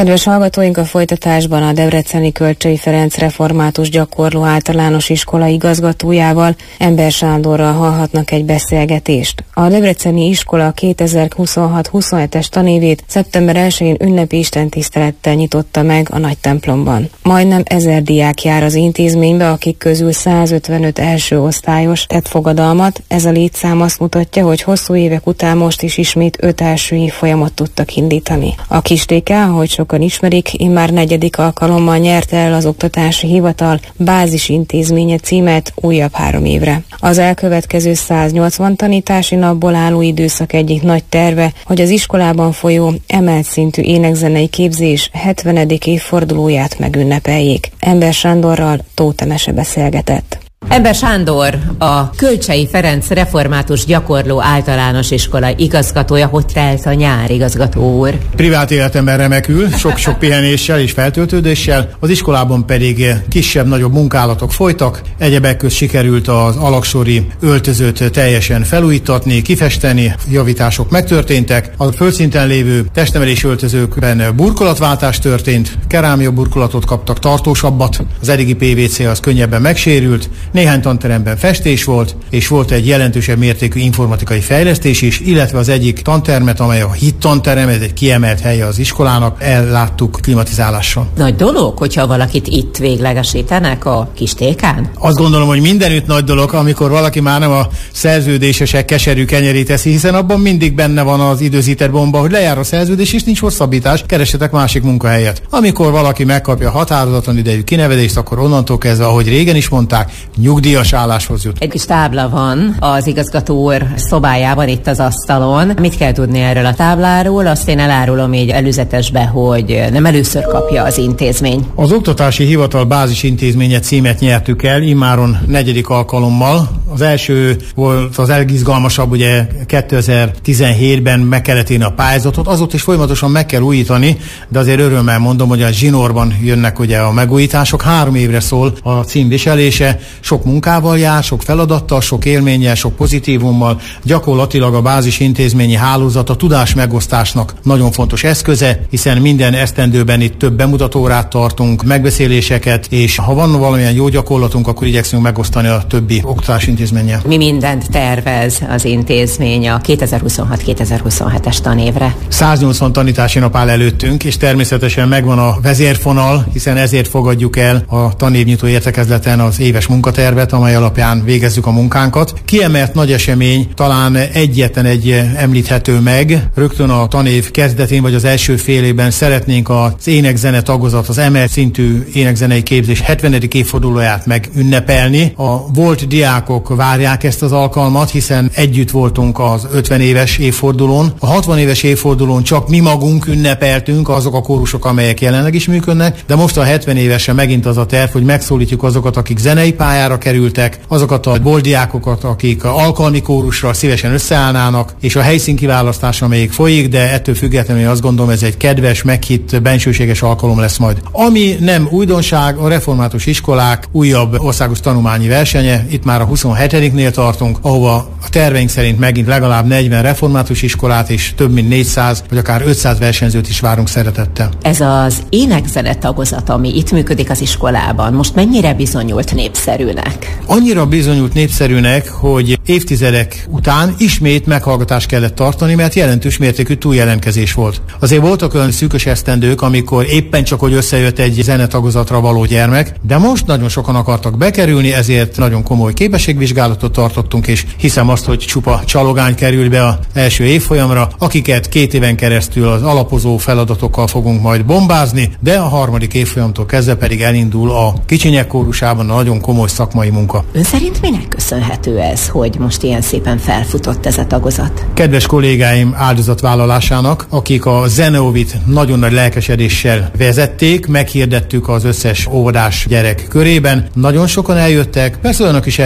Kedves hallgatóink, a folytatásban a debreceni Kölcsey Ferenc Református Gyakorló Általános Iskola igazgatójával, Ember Sándorral hallhatnak egy beszélgetést. A debreceni iskola 2026-27-es tanévét szeptember 1-én ünnepi istentisztelettel nyitotta meg a nagy templomban. Majdnem 1000 diák jár az intézménybe, akik közül 155 első osztályos tett fogadalmat. Ez a létszám azt mutatja, hogy hosszú évek után most is ismét 5 első évfolyamot tudtak indítani. A Kistéke, ahogy sokan ismerik, immár 4. alkalommal nyerte el az Oktatási Hivatal bázisintézménye címet újabb 3 évre. Az elkövetkező 180 tanítási napból álló időszak egyik nagy terve, hogy az iskolában folyó emelt szintű énekzenei képzés 70. évfordulóját megünnepeljék. Ember Sándorral Tóth Temese beszélgetett. Ember Sándor, a Kölcsey Ferenc Református Gyakorló Általános Iskola igazgatója. Hogy telt a nyár, igazgató úr? Privát életemben remekül, sok-sok pihenéssel és feltöltődéssel, az iskolában pedig kisebb-nagyobb munkálatok folytak. Egyebek közt sikerült az alaksori öltözőt teljesen felújítatni, kifesteni, javítások megtörténtek. A földszinten lévő testnevelési öltözőkben burkolatváltás történt, kerámia burkolatot kaptak, tartósabbat, az eddigi PVC az könnyebben megsérült. Néhány tanteremben festés volt, és volt egy jelentősebb mértékű informatikai fejlesztés is, illetve az egyik tantermet, amely a HIT tanterem, ez egy kiemelt helye az iskolának, elláttuk klimatizálással. Nagy dolog, hogyha valakit itt véglegesítenek a Kistékán? Azt gondolom, hogy mindenütt nagy dolog, amikor valaki már nem a szerződésesek keserű kenyerét teszi, hiszen abban mindig benne van az időzített bomba, hogy lejár a szerződés, és nincs hosszabbítás, keressetek másik munkahelyet. Amikor valaki megkapja határozatlan idejű kinevezést, akkor onnantól kezdve, ahogy régen is mondták, nyugdíjas álláshoz jut. Egy kis tábla van az igazgató úr szobájában, itt az asztalon. Mit kell tudni erről a tábláról? Azt én elárulom így előzetesbe, hogy nem először kapja az intézmény. Az Oktatási Hivatal bázisintézménye címet nyertük el, immáron 4. alkalommal. Az első volt az legizgalmasabb, ugye 2017-ben meg kellett írni a pályázatot, azóta is folyamatosan meg kell újítani, de azért örömmel mondom, hogy a zsinórban jönnek ugye a megújítások. 3 évre szól a címviselése, sok munkával jár, sok feladattal, sok élménnyel, sok pozitívummal. Gyakorlatilag a bázisintézményi hálózat a tudás megosztásnak nagyon fontos eszköze, hiszen minden esztendőben itt több bemutatórát tartunk, megbeszéléseket, és ha van valamilyen jó gyakorlatunk, akkor igyekszünk megosztani a többi oktatási intézménnyel. Mi mindent tervez az intézmény a 2026-2027-es tanévre? 180 tanítási nap áll előttünk, és természetesen megvan a vezérfonal, hiszen ezért fogadjuk el a tanévnyitó értekezleten az éves munkatervet, amely alapján végezzük a munkánkat. Kiemelt nagy esemény, talán egyetlen egy említhető meg. Rögtön a tanév kezdetén, vagy az első fél évben szeretnénk az énekzene tagozat, az emelt szintű énekzenei képzés 70. évfordulóját megünnepelni. A volt diákok várják ezt az alkalmat, hiszen együtt voltunk az 50 éves évfordulón. A 60 éves évfordulón csak mi magunk ünnepeltünk, azok a kórusok, amelyek jelenleg is működnek, de most a 70 évesen megint az a terv, hogy megszólítjuk azokat, akik zenei pályára kerültek, azokat a boltdiákokat, akik alkalmi kórusra szívesen összeállnának, és a helyszínkiválasztás, amelyik folyik, de ettől függetlenül azt gondolom, ez egy kedves, meghitt, bensőséges alkalom lesz majd. Ami nem újdonság, a református iskolák újabb országos tanulmányi versenye, itt már a 27-nél tartunk, ahova a terveink szerint megint legalább 40 református iskolát és több mint 400 vagy akár 500 versenyzőt is várunk szeretettel. Ez az énekzene tagozat, ami itt működik az iskolában, most mennyire bizonyult népszerűnek? Annyira bizonyult népszerűnek, hogy évtizedek után ismét meghallgatást kellett tartani, mert jelentős mértékű túljelentkezés volt. Azért voltak olyan szűkös esztendők, amikor éppen csak hogy összejött egy zenetagozatra való gyermek, de most nagyon sokan akartak bekerülni, ezért nagyon komoly képességvizsgálatot tartottunk, és hiszem azt, hogy csupa csalogány kerül be az első évfolyamra, akiket 2 éven keresztül az alapozó feladatokkal fogunk majd bombázni, de a 3. évfolyamtól kezdve pedig elindul a kicsinyek kórusában a nagyon komoly szakmai munka. Ön szerint minek köszönhető ez, hogy most ilyen szépen felfutott ez a tagozat? Kedves kollégáim áldozatvállalásának, akik a Zeneovit nagyon nagy lelkesedéssel vezették, meghirdettük az összes óvodás gyerek körében. Nagyon sokan eljöttek, persze olyanok is eljöttek, akik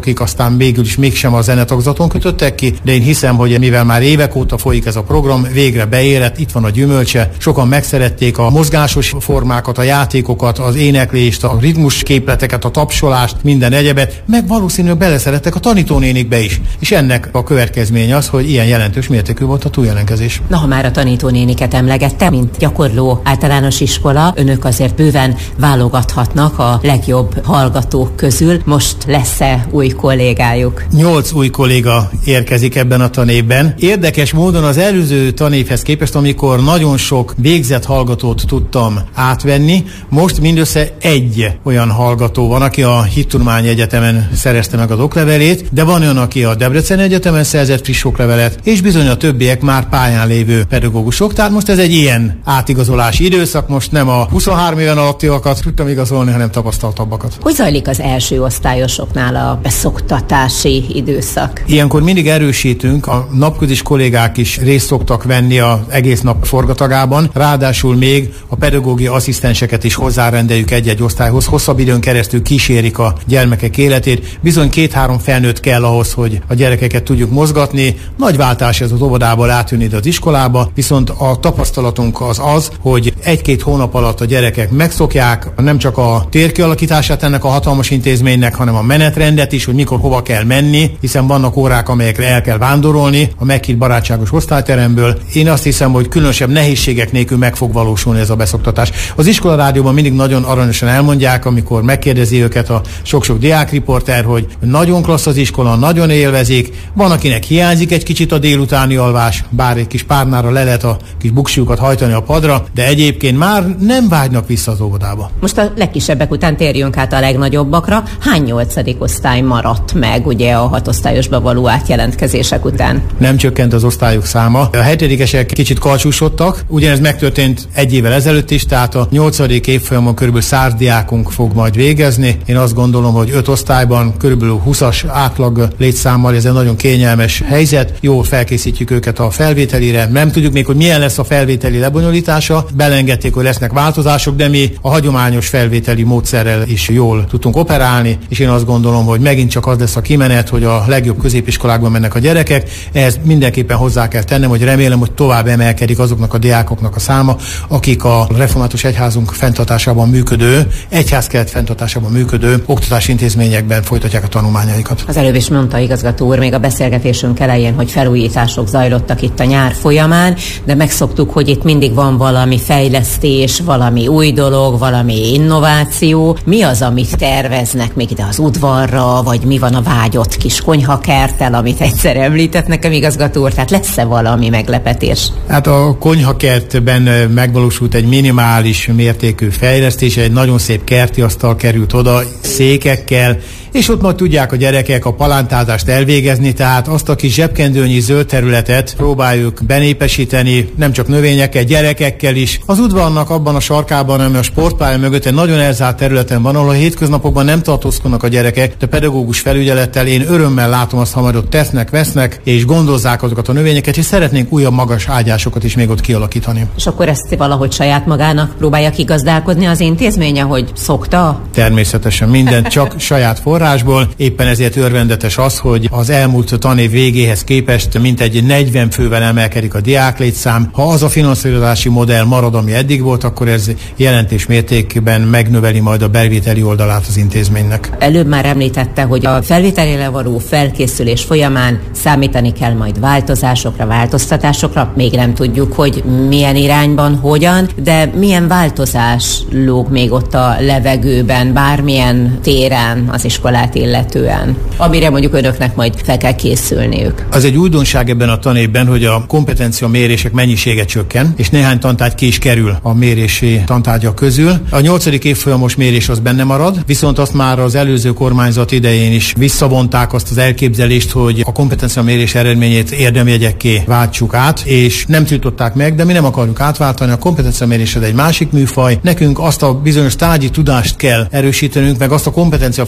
akik aztán végül is mégsem a zenetagzaton kötöttek ki, de én hiszem, hogy mivel már évek óta folyik ez a program, végre beérett, itt van a gyümölcse. Sokan megszerették a mozgásos formákat, a játékokat, az éneklést, a ritmus képleteket, a tapsolást, minden egyebet, meg valószínűleg beleszerettek a tanítónénikbe is. És ennek a következménye az, hogy ilyen jelentős mértékű volt a túljelentkezés. Na, ha már a tanítónéniket emlegette, mint gyakorló általános iskola, önök azért bőven válogathatnak a legjobb hallgatók közül. Most lesz-e új kollégájuk? 8 új kolléga érkezik ebben a tanévben. Érdekes módon az előző tanévhez képest, amikor nagyon sok végzett hallgatót tudtam átvenni, most mindössze egy olyan hallgató van, aki a Hittudományi Egyetemen szerezte meg az oklevelét, de van olyan, aki a Debreceni Egyetemen szerzett friss oklevelet, és bizony a többiek már pályán lévő pedagógusok. Tehát most ez egy ilyen átigazolási időszak, most nem a 23 éven alattiakat tudtam igazolni, hanem tapasztaltabbakat. Hogy zajlik az első osztályosoknál a beszoktatási időszak? Ilyenkor mindig erősítünk, a napközis kollégák is részt szoktak venni az egész nap forgatagában, ráadásul még a pedagógiai asszisztenseket is hozzárendeljük egy-egy osztályhoz, hosszabb időn keresztül kísérik a gyermekek életét. Bizony 2-3 felnőtt kell ahhoz, hogy a gyerekeket tudjuk mozgatni. Nagy váltás ez az óvodából átjönni ide az iskolába, viszont a tapasztalatunk az, hogy 1-2 hónap alatt a gyerekek megszokják nem csak a térkialakítását ennek a hatalmas intézménynek, hanem a menetrendet is, hogy mikor hova kell menni, hiszen vannak órák, amelyekre el kell vándorolni a meghitt barátságos osztályteremből. Én azt hiszem, hogy különösebb nehézségek nélkül meg fog valósulni ez a beszoktatás. Az iskolarádióban mindig nagyon aranyosan elmondják, amikor megkérdezi őket a sok-sok diákriporter, hogy nagyon klassz az iskola, nagyon élvezik, van, akinek hiányzik egy kicsit a délutáni alvás, bár egy kis párnára le lehet a kis buksiukat hajtani a padra, de egyébként már nem vágynak vissza az óvodába. Most a legkisebbek után térjünk át a legnagyobbakra. Hány 8. osztály maradt meg ugye a 6 osztályosba való átjelentkezések után? Nem csökkent az osztályok száma. A 7-esek kicsit karcsúsodtak, ugyanez megtörtént egy évvel ezelőtt is, tehát a 8. évfolyamon körülbelül 100 diákunk fog majd végezni. Én azt gondolom, hogy 5 osztályban körülbelül 20-as átlag létszámmal, ez egy nagyon kényelmes helyzet. Jól felkészítjük őket a felvételire. Nem tudjuk még, hogy milyen lesz a felvételi lebonyolítása. Belengedték, hogy lesznek változások, de mi a hagyományos felvételi módszerrel is jól tudtunk operálni, és én azt gondolom, hogy megint csak az lesz a kimenet, hogy a legjobb középiskolákban mennek a gyerekek. Ehhez mindenképpen hozzá kell tennem, hogy remélem, hogy tovább emelkedik azoknak a diákoknak a száma, akik a református egyházunk fenntartásában működő, egyházkeret fenntartásában működő oktatási intézményekben folytatják a tanulmányaikat. Az előbb is mondta igazgató úr még a beszélgetésünk elején, hogy felújítások zajlottak itt a nyár folyamán, de megszoktuk, hogy itt mindig van valami fejlesztés, valami új dolog, valami innováció. Mi az, amit terveznek még ide az udvarra, vagy mi van a vágyott kis konyhakerttel, amit egyszer említett nekem igazgató úr? Tehát lesz-e valami meglepetés? Hát a konyhakertben megvalósult egy minimális mértékű fejlesztés, egy nagyon szép kerti asztal került oda, székekkel, és ott majd tudják a gyerekek a palántázást elvégezni, tehát azt a kis zsebkendőnyi zöld területet próbáljuk benépesíteni, nem csak növényekkel, gyerekekkel is. Az udvarnak abban a sarkában, ami a sportpálya mögött egy nagyon elzárt területen van, ahol a hétköznapokban nem tartózkodnak a gyerekek, de pedagógus felügyelettel én örömmel látom azt, ha majd ott tesznek, vesznek, és gondozzák azokat a növényeket, és szeretnénk újabb magas ágyásokat is még ott kialakítani. És akkor ezt valahogy saját magának próbálja kigazdálkodni az intézmény, ahogy szokta? Természetesen mindent csak saját forrásból. Éppen ezért örvendetes az, hogy az elmúlt tanév végéhez képest mintegy 40 fővel emelkedik a diáklétszám. Ha az a finanszírozási modell marad, ami eddig volt, akkor ez jelentős mértékben megnöveli majd a bevételi oldalát az intézménynek. Előbb már említette, hogy a felvételére való felkészülés folyamán számítani kell majd változásokra, változtatásokra. Még nem tudjuk, hogy milyen irányban, hogyan, de milyen változás lóg még ott a levegőben, bármilyen téren az iskolát illetően, amire mondjuk önöknek majd fel kell készülniük. Az egy újdonság ebben a tanévben, hogy a kompetencia mérések mennyisége csökken, és néhány tantárgy ki is kerül a mérési tantárgyak közül. A 8. évfolyamos mérés az benne marad, viszont azt már az előző kormányzat idején is visszavonták azt az elképzelést, hogy a kompetencia mérés eredményét érdemjegyekké váltsuk át, és nem tiltották meg, de mi nem akarjuk átváltani. A kompetencia mérés az egy másik műfaj. Nekünk azt a bizonyos tárgyi tudást kell erősítenünk, meg azt a kompetencia fejlesztés,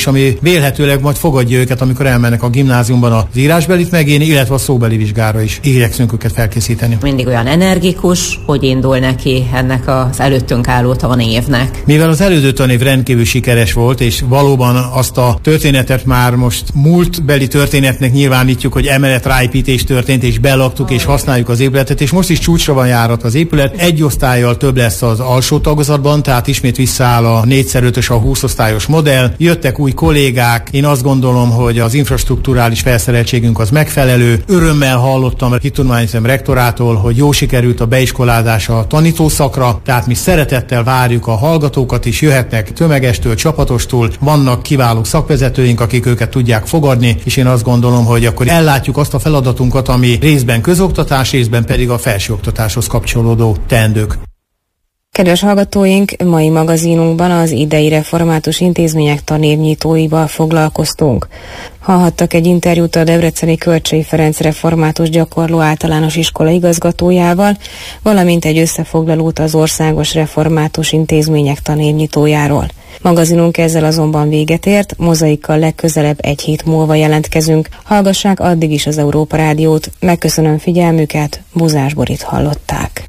és ami vélhetőleg majd fogadja őket, amikor elmennek a gimnáziumban az írásbelit megírni, illetve a szóbeli vizsgára is igyekszünk őket felkészíteni. Mindig olyan energikus, hogy indul neki ennek az előttünk álló tanévnek. Mivel az elődő tanév rendkívül sikeres volt, és valóban azt a történetet már most múltbeli történetnek nyilvánítjuk, hogy emeletráépítés történt, és belaktuk, és használjuk az épületet, és most is csúcsra van járat az épület. Egy osztállyal több lesz az alsó tagozatban, tehát ismét visszaáll a 4x5-ös, a 20 osztályos modell. Jöttek új kollégák, én azt gondolom, hogy az infrastrukturális felszereltségünk az megfelelő. Örömmel hallottam a Hittudományegyetem rektorától, hogy jó sikerült a beiskolázás a tanítószakra, tehát mi szeretettel várjuk a hallgatókat is, jöhetnek tömegestől, csapatostól, vannak kiváló szakvezetőink, akik őket tudják fogadni, és én azt gondolom, hogy akkor ellátjuk azt a feladatunkat, ami részben közoktatás, részben pedig a felsőoktatáshoz kapcsolódó teendők. Kedves hallgatóink, mai magazinunkban az idei református intézmények tanévnyitóival foglalkoztunk. Hallhattak egy interjút a debreceni Kölcsey Ferenc református gyakorló általános iskola igazgatójával, valamint egy összefoglalót az országos református intézmények tanévnyitójáról. Magazinunk ezzel azonban véget ért, Mozaikkal legközelebb egy hét múlva jelentkezünk. Hallgassák addig is az Európa Rádiót. Megköszönöm figyelmüket, Buzás Borit hallották.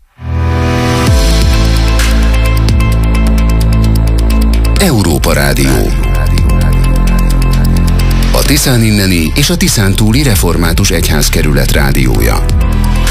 Európa Rádió. A Tiszán inneni és a Tiszántúli Református Egyházkerület rádiója.